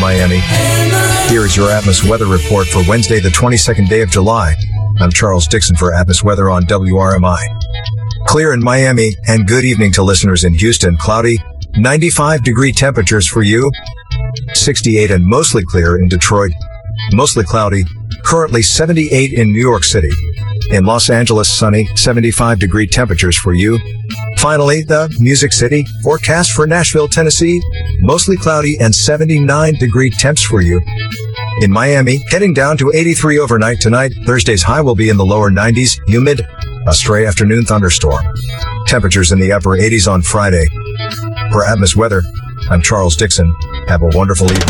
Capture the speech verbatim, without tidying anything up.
Miami. Here is your Atmos weather report for Wednesday, the twenty-second day of July. I'm Charles Dixon for Atmos Weather on W R M I. Clear in Miami, and good evening to listeners in Houston. Cloudy, ninety-five degree temperatures for you. sixty-eight and mostly clear in Detroit. Mostly cloudy, currently seventy-eight in New York City. In Los Angeles, sunny, seventy-five degree temperatures for you. Finally, the Music City, forecast for Nashville, Tennessee, mostly cloudy and seventy-nine degree temps for you. In Miami, heading down to eighty-three overnight tonight. Thursday's high will be in the lower nineties, humid, a stray afternoon thunderstorm. Temperatures in the upper eighties on Friday. For Atmos Weather, I'm Charles Dixon. Have a wonderful evening.